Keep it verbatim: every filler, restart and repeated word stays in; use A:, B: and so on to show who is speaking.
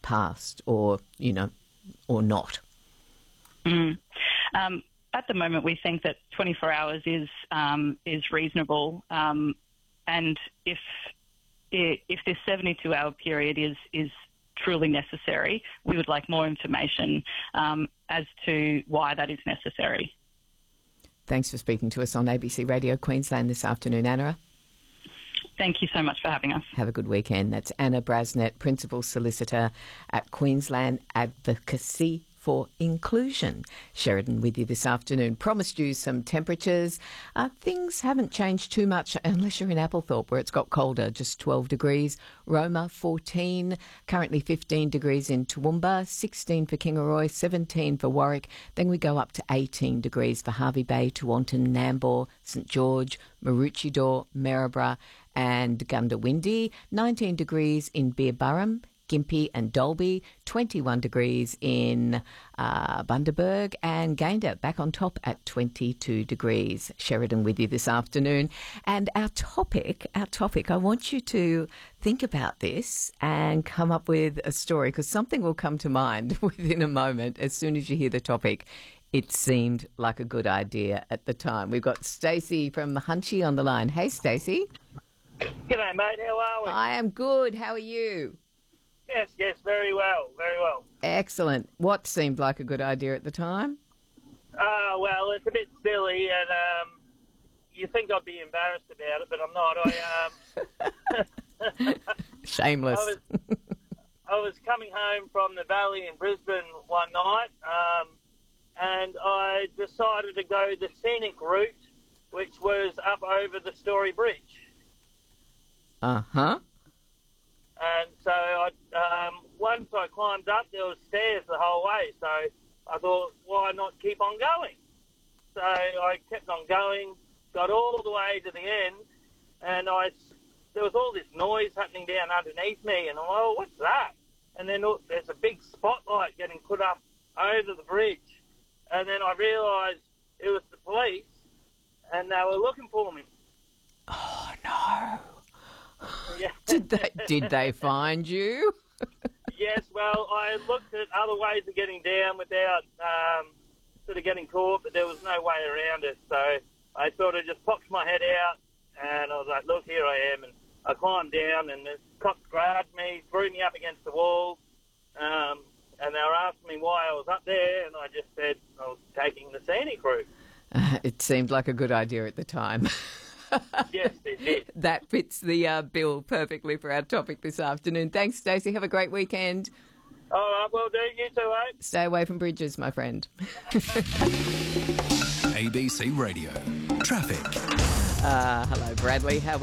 A: past, or, you know, or not?
B: Mm. Um, at the moment, we think that twenty-four hours is um, is reasonable, um, and if if this seventy-two hour period is is truly necessary, we would like more information um, as to why that is necessary.
A: Thanks for speaking to us on A B C Radio Queensland this afternoon, Anna.
B: Thank you so much for having us.
A: Have a good weekend. That's Anna Brasnet, Principal Solicitor at Queensland Advocacy for Inclusion. Sheridan with you this afternoon. Promised you some temperatures. Uh, things haven't changed too much unless you're in Applethorpe, where it's got colder, just twelve degrees. Roma, fourteen. Currently fifteen degrees in Toowoomba, sixteen for Kingaroy, seventeen for Warwick. Then we go up to eighteen degrees for Hervey Bay, Tewantin, Nambour, St George, Maroochydore, Maryborough and Gundawindi. nineteen degrees in Beerburrum, Gympie and Dalby, twenty-one degrees in uh, Bundaberg, and Gayndah back on top at twenty-two degrees. Sheridan with you this afternoon. And our topic, our topic, I want you to think about this and come up with a story, because something will come to mind within a moment as soon as you hear the topic. It seemed like a good idea at the time. We've got Stacey from Hunchy on the line. Hey, Stacey.
C: G'day, mate. How are we?
A: I am good. How are you?
C: Yes, yes, very well, very well.
A: Excellent. What seemed like a good idea at the time?
C: Uh, well, it's a bit silly, and um, you think I'd be embarrassed about it, but I'm not. I um,
A: Shameless.
C: I was, I was coming home from the Valley in Brisbane one night, um, and I decided to go the scenic route, which was up over the Story Bridge.
A: Uh-huh.
C: And so I, um, once I climbed up, there was stairs the whole way. So I thought, why not keep on going? So I kept on going, got all the way to the end, and I, there was all this noise happening down underneath me, and I'm like, oh, what's that? And then oh, there's a big spotlight getting put up over the bridge. And then I realised it was the police, and they were looking for me.
A: Oh, no.
C: Yeah.
A: Did they did they find you?
C: Yes, well, I looked at other ways of getting down without um, sort of getting caught, but there was no way around it. So I sort of just popped my head out, and I was like, look, here I am. And I climbed down, and the cops grabbed me, threw me up against the wall, um, and they were asking me why I was up there, and I just said I was taking the scenic route.
A: Uh, it seemed like a good idea at the time.
C: Yes, it did.
A: That fits the uh, bill perfectly for our topic this afternoon. Thanks, Stacey. Have a great weekend.
C: All right, well, do you too, eh?
A: Stay away from bridges, my friend.
D: A B C Radio. Traffic.
A: Uh, hello, Bradley. How